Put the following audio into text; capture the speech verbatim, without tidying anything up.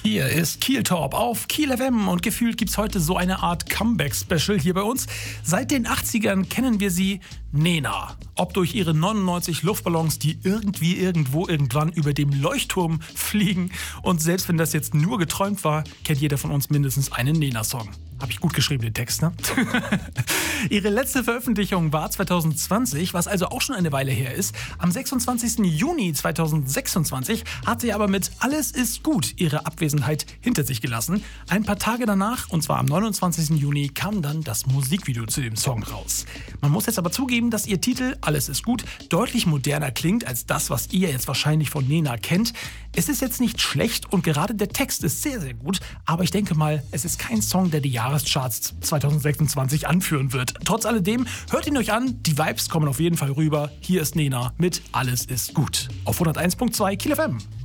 Hier ist Kiel Talk auf Kiel F M und gefühlt gibt's heute so eine Art Comeback-Special hier bei uns. Seit den achtzigern kennen wir sie, Nena. Ob durch ihre neunundneunzig Luftballons, die irgendwie irgendwo irgendwann über dem Leuchtturm fliegen. Und selbst wenn das jetzt nur geträumt war, kennt jeder von uns mindestens einen Nena-Song. Habe ich gut geschrieben, den Text, ne? Ihre letzte Veröffentlichung war zwanzig zwanzig, was also auch schon eine Weile her ist. Am sechsundzwanzigsten Juni zweitausendsechsundzwanzig hat sie aber mit Alles ist gut ihre Abwesenheit hinter sich gelassen. Ein paar Tage danach, und zwar am neunundzwanzigsten Juni, kam dann das Musikvideo zu dem Song raus. Man muss jetzt aber zugeben, dass ihr Titel Alles ist gut deutlich moderner klingt als das, was ihr jetzt wahrscheinlich von Nena kennt. Es ist jetzt nicht schlecht und gerade der Text ist sehr, sehr gut, aber ich denke mal, es ist kein Song, der die Jahrescharts zweitausendsechsundzwanzig anführen wird. Trotz alledem, hört ihn euch an, die Vibes kommen auf jeden Fall rüber. Hier ist Nena mit Alles ist gut auf hunderteins Komma zwei Kiel F M.